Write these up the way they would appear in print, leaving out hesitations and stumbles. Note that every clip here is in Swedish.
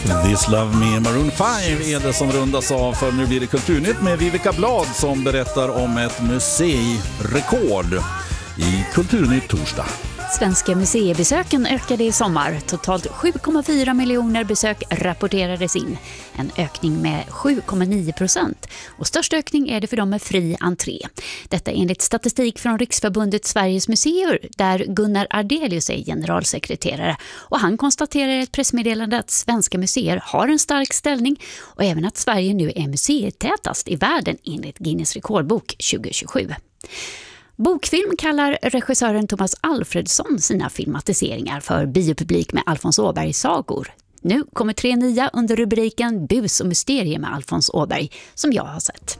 This Love Me, Maroon 5 är det som rundas av, för nu blir det Kulturnytt med Vivica Blad som berättar om ett museirekord i Kulturnytt torsdag. Svenska museibesöken ökade i sommar. Totalt 7,4 miljoner besök rapporterades in. En ökning med 7,9%. Och störst ökning är det för dem med fri entré. Detta enligt statistik från Riksförbundet Sveriges museer, där Gunnar Ardelius är generalsekreterare. Och han konstaterar i ett pressmeddelande att svenska museer har en stark ställning och även att Sverige nu är museitätast i världen enligt Guinness rekordbok 2027. Bokfilm kallar regissören Thomas Alfredsson sina filmatiseringar för biopublik med Alfons Åbergs sagor. Nu kommer 3 nya under rubriken Bus och mysterier med Alfons Åberg som jag har sett.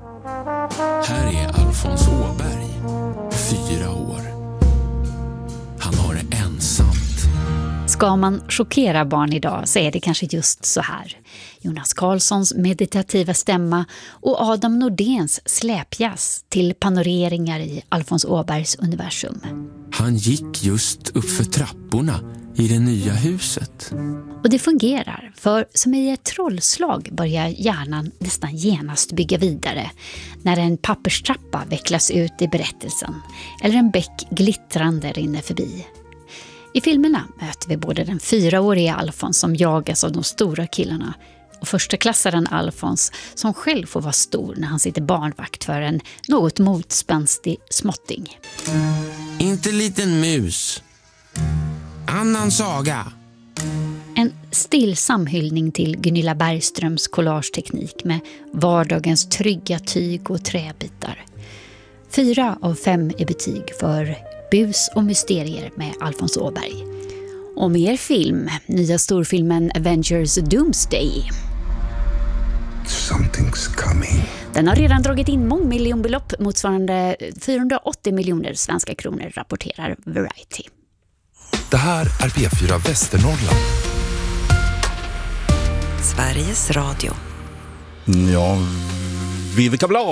Här är Alfons Åberg, 4 år. Han har det ensamt. Ska man chockera barn idag så är det kanske just så här. Jonas Karlssons meditativa stämma och Adam Nordéns släpjazz till panoreringar i Alfons Åbergs universum. Han gick just upp för trapporna i det nya huset. Och det fungerar, för som i ett trollslag börjar hjärnan nästan genast bygga vidare när en papperstrappa vecklas ut i berättelsen eller en bäck glittrande rinner förbi. I filmerna möter vi både den 4-åriga Alfons som jagas av de stora killarna och första klassaren Alfons som själv får vara stor när han sitter barnvakt för en något motspänstig småtting. Inte liten mus. Annan saga. En stillsam hyllning till Gunilla Bergströms collageteknik med vardagens trygga tyg och träbitar. 4 av 5 är betyg för Bus och mysterier med Alfons Åberg. Och mer film, nya storfilmen Avengers Doomsday. Something's coming. Den har redan dragit in mångmiljonbelopp motsvarande 480 miljoner svenska kronor, rapporterar Variety. Det här är P4 Västernorrland. Sveriges Radio. Ja, Vivica Blad